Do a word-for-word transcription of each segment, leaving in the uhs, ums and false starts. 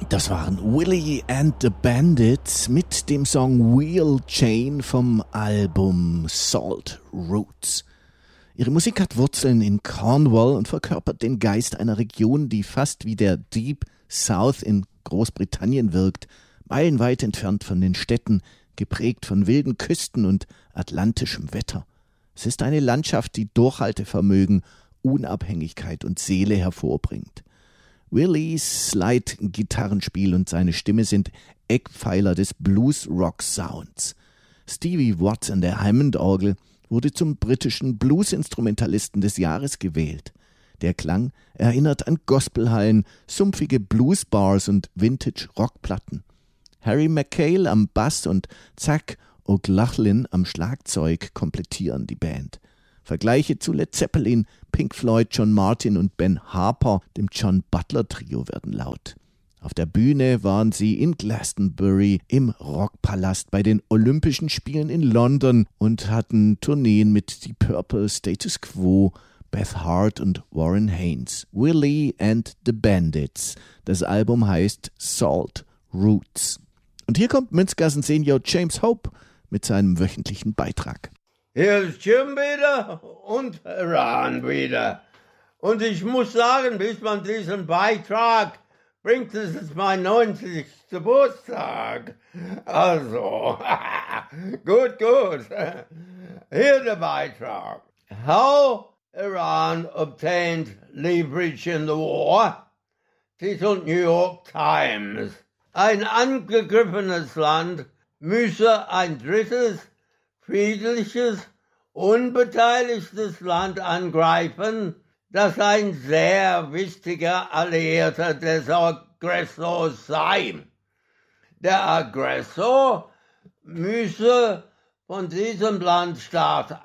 Das waren Willie and the Bandits mit dem Song Wheel Chain vom Album Salt Roots. Ihre Musik hat Wurzeln in Cornwall und verkörpert den Geist einer Region, die fast wie der Deep South in Großbritannien wirkt, meilenweit entfernt von den Städten, geprägt von wilden Küsten und atlantischem Wetter. Es ist eine Landschaft, die Durchhaltevermögen, Unabhängigkeit und Seele hervorbringt. Willies Slide-Gitarrenspiel und seine Stimme sind Eckpfeiler des Blues-Rock-Sounds. Stevie Watts an der Hammond-Orgel wurde zum britischen Blues-Instrumentalisten des Jahres gewählt. Der Klang erinnert an Gospelhallen, sumpfige Blues-Bars und Vintage-Rockplatten. Harry McHale am Bass und Zach O'Loughlin am Schlagzeug komplettieren die Band. Vergleiche zu Led Zeppelin, Pink Floyd, John Martyn und Ben Harper, dem John Butler Trio, werden laut. Auf der Bühne waren sie in Glastonbury, im Rockpalast, bei den Olympischen Spielen in London und hatten Tourneen mit Deep Purple, Status Quo, Beth Hart und Warren Haynes. Willie and the Bandits. Das Album heißt Salt Roots. Und hier kommt Münzgassen-Senior James Hope mit seinem wöchentlichen Beitrag. Hier ist Jim wieder und Ran wieder. Und ich muss sagen, bis man diesen Beitrag bringt, es ist mein neunzigsten Geburtstag. Also, gut, gut. Hier der Beitrag. How Iran obtained leverage in the war, titelt New York Times. Ein angegriffenes Land müsse ein drittes friedliches, unbeteiligtes Land angreifen, das ein sehr wichtiger Alliierter des Aggressors sei. Der Aggressor müsse von diesem Landstaat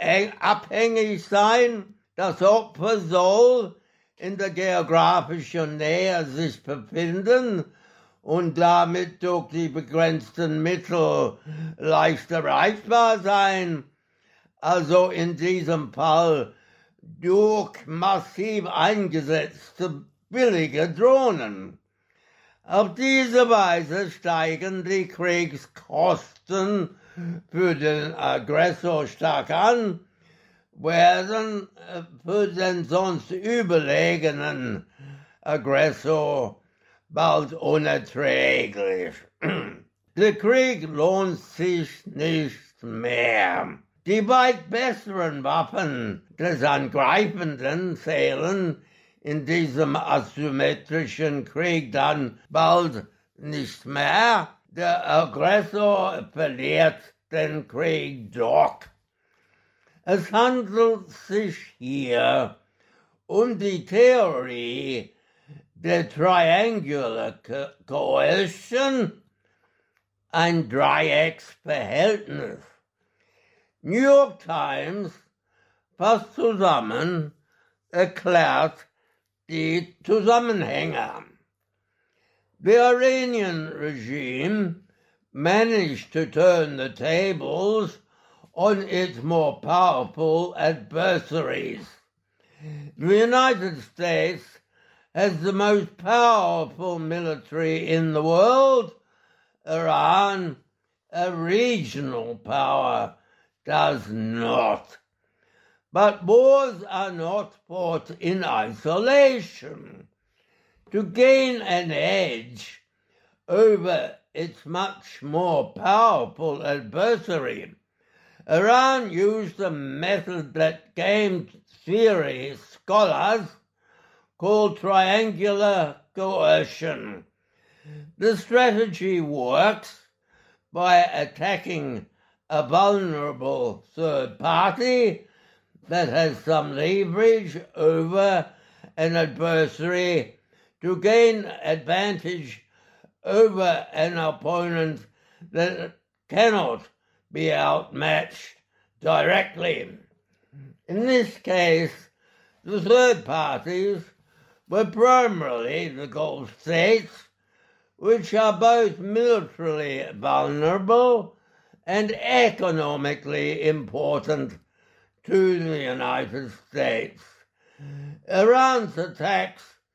abhängig sein. Das Opfer soll in der geografischen Nähe sich befinden und damit durch die begrenzten Mittel leicht erreichbar sein, also in diesem Fall durch massiv eingesetzte billige Drohnen. Auf diese Weise steigen die Kriegskosten für den Aggressor stark an, werden für den sonst überlegenen Aggressor bald unerträglich. Der Krieg lohnt sich nicht mehr. Die weit besseren Waffen des Angreifenden fehlen in diesem asymmetrischen Krieg dann bald nicht mehr. Der Aggressor verliert den Krieg doch. Es handelt sich hier um die Theorie der Triangular Coalition, ein Dreiecksverhältnis. New York Times fasst zusammen, erklärt die Zusammenhänge. The Iranian regime managed to turn the tables on its more powerful adversaries. The United States has the most powerful military in the world. Iran, a regional power, does not. But wars are not fought in isolation. To gain an edge over its much more powerful adversary, Iran used a method that game theory scholars called triangular coercion. The strategy works by attacking a vulnerable third party that has some leverage over an adversary to gain advantage over an opponent that cannot be outmatched directly. In this case, the third parties were primarily the Gulf states, which are both militarily vulnerable and economically important to the United States. Iran's attacks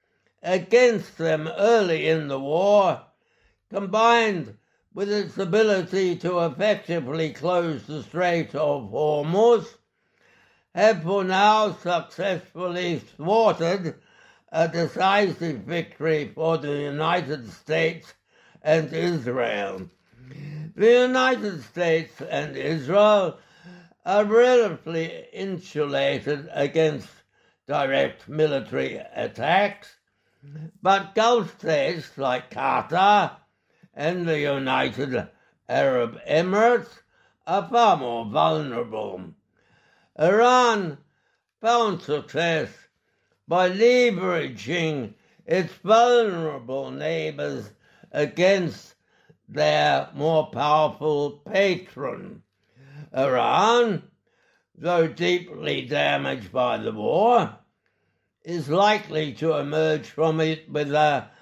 against them early in the war, combined with its ability to effectively close the Strait of Hormuz, have for now successfully thwarted a decisive victory for the United States and Israel. The United States and Israel are relatively insulated against direct military attacks, but Gulf states like Qatar and the United Arab Emirates are far more vulnerable. Iran found success by leveraging its vulnerable neighbors against their more powerful patron. Iran, though deeply damaged by the war, is likely to emerge from it with a